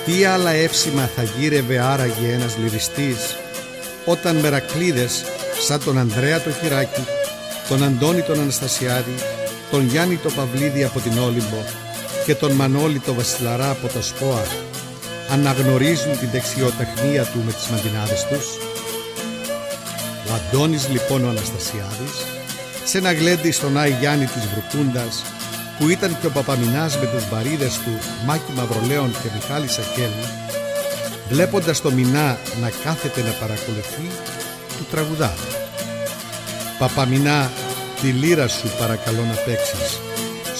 Τι άλλα εύσημα θα γύρευε άραγε ένας λυριστής, όταν μερακλείδες σαν τον Ανδρέα το Χειράκη, τον Αντώνη τον Αναστασιάδη, τον Γιάννη το Παυλίδη από την Όλυμπο και τον Μανώλη το Βασιλαρά από το Σπόα αναγνωρίζουν την δεξιοτεχνία του με τις μαντινάδες τους. Ο Αντώνης λοιπόν ο Αναστασιάδης, σε ένα γλέντι στον Άη Γιάννη της Βρουκούντας, που ήταν και ο Παπαμινάς με τους μπαρίδες του Μάκη Μαυρολέων και Μιχάλη Σακέλη, βλέποντας το Μινά να κάθεται να παρακολουθεί, του τραγουδά: «Παπαμινά, τη λύρα σου παρακαλώ να παίξεις».